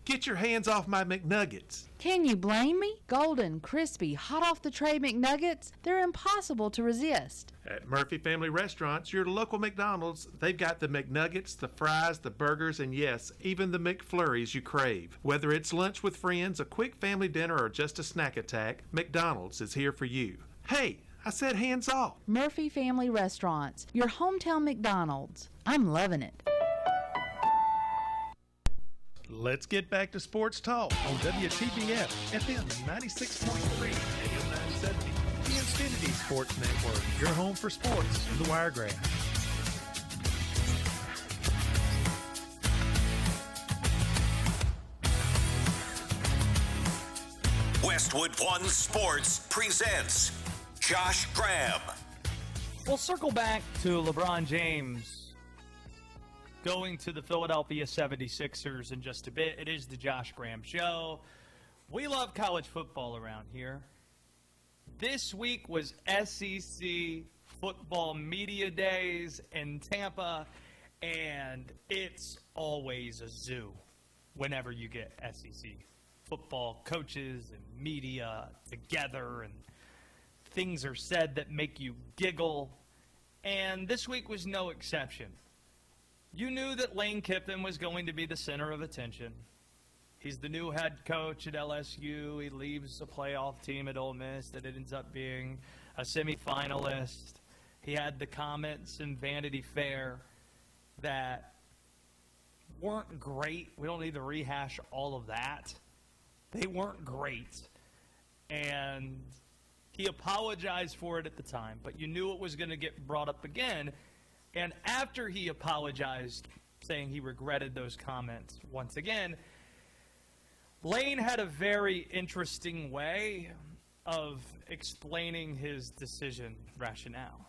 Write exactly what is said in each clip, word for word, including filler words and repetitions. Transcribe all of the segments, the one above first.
Get your hands off my McNuggets. Can you blame me? Golden, crispy, hot off the tray McNuggets, they're impossible to resist. At Murphy Family Restaurants, your local McDonald's, they've got the McNuggets, the fries, the burgers, and yes, even the McFlurries you crave. Whether it's lunch with friends, a quick family dinner, or just a snack attack, McDonald's is here for you. Hey, I said hands off. Murphy Family Restaurants, your hometown McDonald's. I'm loving it. Let's get back to sports talk on W T B F F M ninety-six point three, A M nine seventy, the Infinity Sports Network, your home for sports in the Wiregrass. Westwood One Sports presents Josh Graham. We'll circle back to LeBron James going to the Philadelphia seventy-sixers in just a bit. It is the Josh Graham Show. We love college football around here. This week was S E C football media days in Tampa, and it's always a zoo whenever you get S E C football coaches and media together, and things are said that make you giggle, and this week was no exception. You knew that Lane Kiffin was going to be the center of attention. He's the new head coach at L S U. He leaves a playoff team at Ole Miss that it ends up being a semifinalist. He had the comments in Vanity Fair that weren't great. We don't need to rehash all of that. They weren't great. And he apologized for it at the time, but you knew it was going to get brought up again. And after he apologized, saying he regretted those comments once again, Lane had a very interesting way of explaining his decision rationale.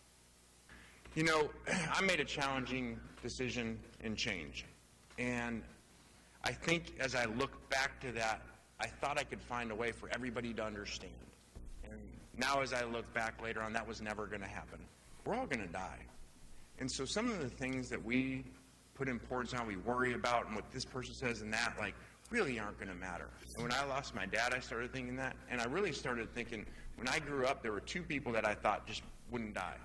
You know, I made a challenging decision in change. And I think as I look back to that, I thought I could find a way for everybody to understand. And now as I look back later on, that was never going to happen. We're all going to die. And so some of the things that we put importance on, we worry about, and what this person says and that, like, really aren't going to matter. And when I lost my dad, I started thinking that. And I really started thinking, when I grew up, there were two people that I thought just wouldn't die.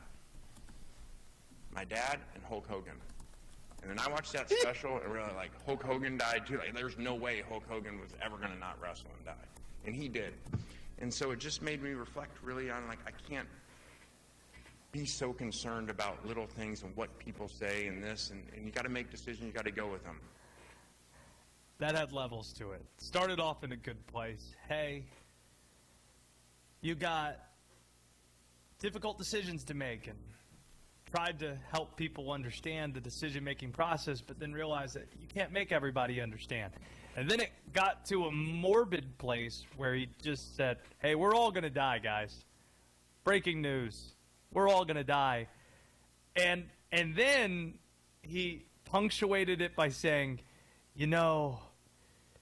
My dad and Hulk Hogan. And then I watched that special and really, like, Hulk Hogan died too. Like, there's no way Hulk Hogan was ever going to not wrestle and die. And he did. And so it just made me reflect really on, like, I can't be so concerned about little things and what people say and this, and, and you got to make decisions, you got to go with them. That had levels to it. Started off in a good place. Hey, you got difficult decisions to make, and tried to help people understand the decision-making process, but then realized that you can't make everybody understand. And then it got to a morbid place where he just said, hey, we're all going to die, guys. Breaking news. We're all going to die. And and then he punctuated it by saying, you know,